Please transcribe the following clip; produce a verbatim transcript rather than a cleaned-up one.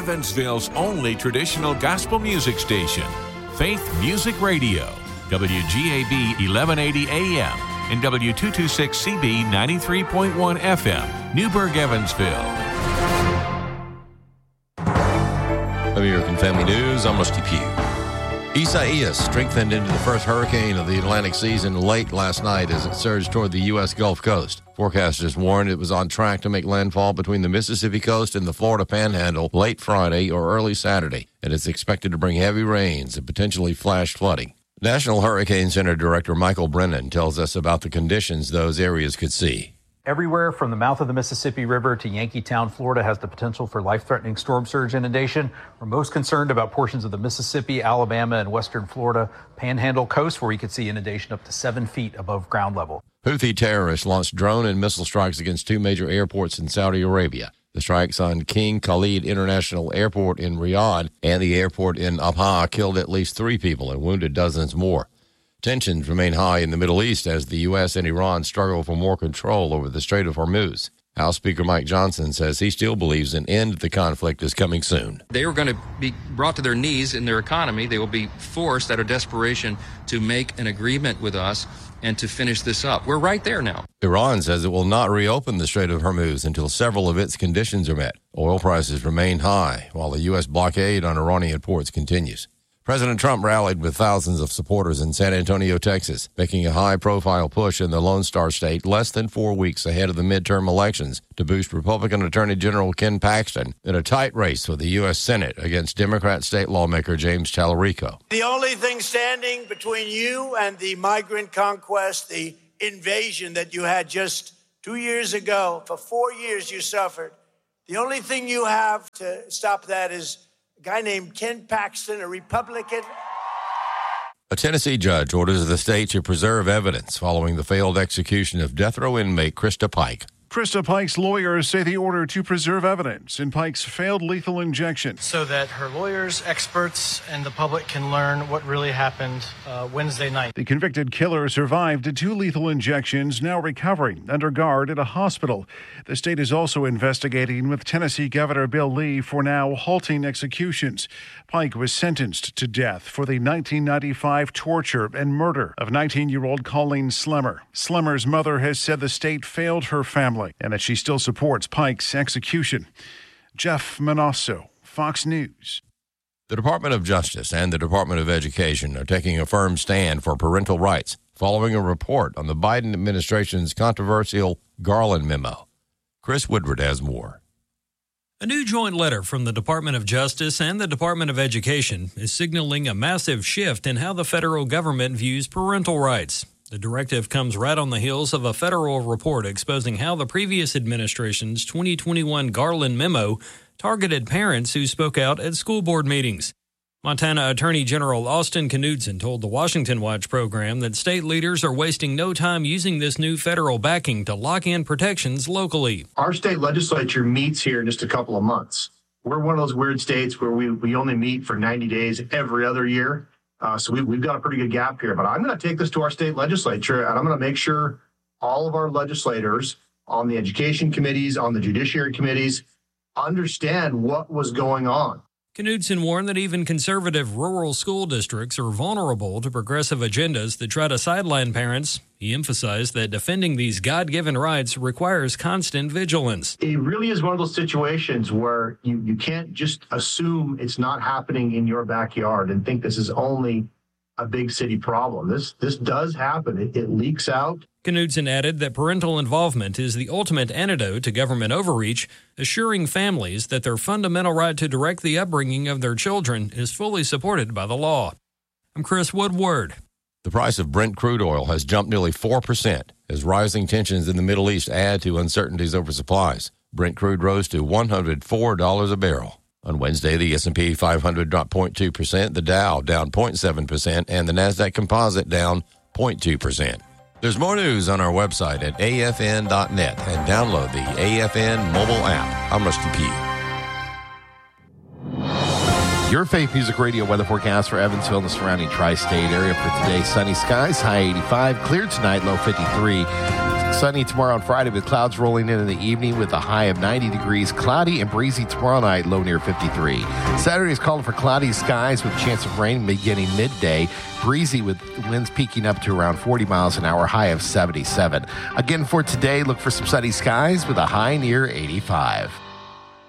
Evansville's only traditional gospel music station, Faith Music Radio, W G A B eleven eighty A M and W two twenty-six C B ninety-three point one F M, Newburgh, Evansville. American Family News, I'm Rusty Pugh. Isaias strengthened into the first hurricane of the Atlantic season late last night as it surged toward the U S Gulf Coast. Forecasters warned it was on track to make landfall between the Mississippi coast and the Florida Panhandle late Friday or early Saturday, and it's expected to bring heavy rains and potentially flash flooding. National Hurricane Center Director Michael Brennan tells us about the conditions those areas could see. Everywhere from the mouth of the Mississippi River to Yankeetown, Florida, has the potential for life-threatening storm surge inundation. We're most concerned about portions of the Mississippi, Alabama, and western Florida Panhandle coast, where we could see inundation up to seven feet above ground level. Houthi terrorists launched drone and missile strikes against two major airports in Saudi Arabia. The strikes on King Khalid International Airport in Riyadh and the airport in Abha killed at least three people and wounded dozens more. Tensions remain high in the Middle East as the U S and Iran struggle for more control over the Strait of Hormuz. House Speaker Mike Johnson says he still believes an end to the conflict is coming soon. They are going to be brought to their knees in their economy. They will be forced out of desperation to make an agreement with us and to finish this up. We're right there now. Iran says it will not reopen the Strait of Hormuz until several of its conditions are met. Oil prices remain high while the U S blockade on Iranian ports continues. President Trump rallied with thousands of supporters in San Antonio, Texas, making a high-profile push in the Lone Star State less than four weeks ahead of the midterm elections to boost Republican Attorney General Ken Paxton in a tight race for the U S Senate against Democrat state lawmaker James Tallarico. The only thing standing between you and the migrant conquest, the invasion that you had just two years ago, for four years you suffered, the only thing you have to stop that is a guy named Ken Paxton, a Republican. A Tennessee judge orders the state to preserve evidence following the failed execution of death row inmate Krista Pike. Krista Pike's lawyers say the order to preserve evidence in Pike's failed lethal injection. So that her lawyers, experts, and the public can learn what really happened uh, Wednesday night. The convicted killer survived two lethal injections, now recovering under guard at a hospital. The state is also investigating with Tennessee Governor Bill Lee for now halting executions. Pike was sentenced to death for the nineteen ninety-five torture and murder of nineteen-year-old Colleen Slemmer. Slemmer's mother has said the state failed her family and that she still supports Pike's execution. Jeff Manasso, Fox News. The Department of Justice and the Department of Education are taking a firm stand for parental rights following a report on the Biden administration's controversial Garland memo. Chris Woodward has more. A new joint letter from the Department of Justice and the Department of Education is signaling a massive shift in how the federal government views parental rights. The directive comes right on the heels of a federal report exposing how the previous administration's twenty twenty-one Garland memo targeted parents who spoke out at school board meetings. Montana Attorney General Austin Knudsen told the Washington Watch program that state leaders are wasting no time using this new federal backing to lock in protections locally. Our state legislature meets here in just a couple of months. We're one of those weird states where we, we only meet for ninety days every other year. Uh, so we, we've got a pretty good gap here. But I'm going to take this to our state legislature, and I'm going to make sure all of our legislators on the education committees, on the judiciary committees, understand what was going on. Knudsen warned that even conservative rural school districts are vulnerable to progressive agendas that try to sideline parents. He emphasized that defending these God-given rights requires constant vigilance. It really is one of those situations where you, you can't just assume it's not happening in your backyard and think this is only a big city problem. This this does happen. It, it leaks out. Knudsen added that parental involvement is the ultimate antidote to government overreach, assuring families that their fundamental right to direct the upbringing of their children is fully supported by the law. I'm Chris Woodward. The price of Brent crude oil has jumped nearly four percent as rising tensions in the Middle East add to uncertainties over supplies. Brent crude rose to one hundred four dollars a barrel. On Wednesday, the S and P five hundred dropped zero point two percent, the Dow down zero point seven percent, and the NASDAQ Composite down zero point two percent. There's more news on our website at A F N dot net and download the A F N mobile app. I'm Rusty Pugh. Your Faith Music Radio weather forecast for Evansville and the surrounding tri-state area for today. Sunny skies, high eighty-five. Clear tonight, low fifty-three. Sunny tomorrow and Friday with clouds rolling in in the evening with a high of ninety degrees. Cloudy and breezy tomorrow night, low near fifty-three. Saturday is calling for cloudy skies with a chance of rain beginning midday. Breezy with winds peaking up to around forty miles an hour, high of seventy-seven. Again for today, look for some sunny skies with a high near eighty-five.